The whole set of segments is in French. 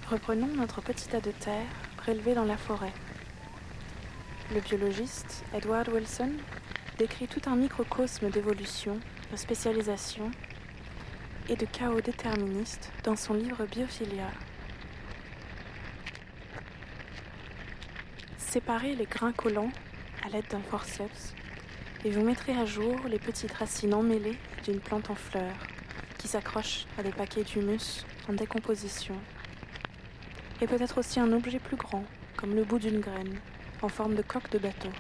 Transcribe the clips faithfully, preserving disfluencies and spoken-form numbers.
Reprenons notre petit tas de terre prélevé dans la forêt. Le biologiste Edward Wilson décrit tout un microcosme d'évolution, de spécialisation et de chaos déterministe dans son livre Biophilia. Séparez les grains collants à l'aide d'un forceps et vous mettrez à jour les petites racines emmêlées d'une plante en fleurs qui s'accrochent à des paquets d'humus en décomposition. Et peut-être aussi un objet plus grand, comme le bout d'une graine, en forme de coque de bateau.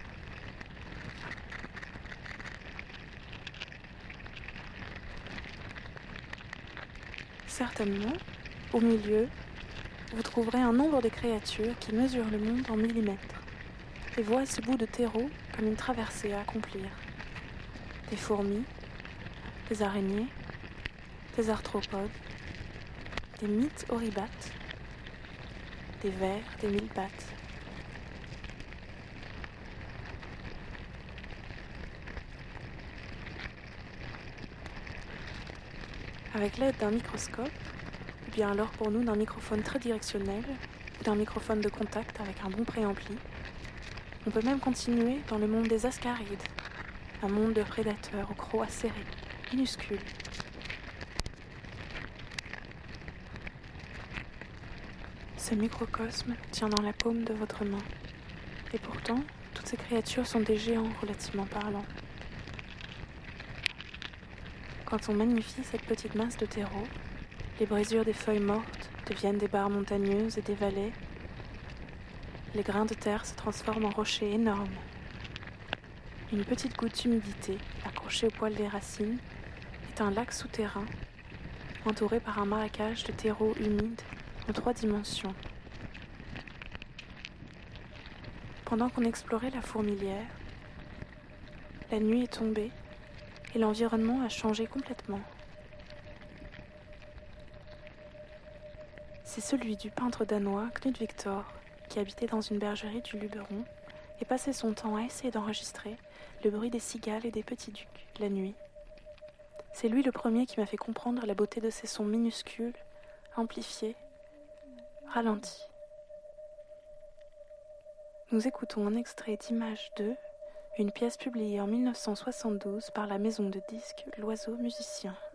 Certainement, au milieu, vous trouverez un nombre de créatures qui mesurent le monde en millimètres et voient ce bout de terreau comme une traversée à accomplir. Des fourmis, des araignées, des arthropodes, des mythes oribates, des vers, des mille pattes. Avec l'aide d'un microscope, ou bien alors pour nous d'un microphone très directionnel, ou d'un microphone de contact avec un bon préampli, on peut même continuer dans le monde des ascarides, un monde de prédateurs aux crocs acérés, minuscules. Ce microcosme tient dans la paume de votre main. Et pourtant, toutes ces créatures sont des géants relativement parlant. Quand on magnifie cette petite masse de terreau, les brisures des feuilles mortes deviennent des barres montagneuses et des vallées. Les grains de terre se transforment en rochers énormes. Une petite goutte d'humidité, accrochée au poil des racines, est un lac souterrain, entouré par un marécage de terreau humide en trois dimensions. Pendant qu'on explorait la fourmilière, la nuit est tombée et l'environnement a changé complètement. C'est celui du peintre danois Knut Victor, qui habitait dans une bergerie du Luberon et passait son temps à essayer d'enregistrer le bruit des cigales et des petits ducs la nuit. C'est lui le premier qui m'a fait comprendre la beauté de ces sons minuscules, amplifiés, ralentis. Nous écoutons un extrait d'Image deux, une pièce publiée en mille neuf cent soixante-douze par la maison de disques L'Oiseau Musicien.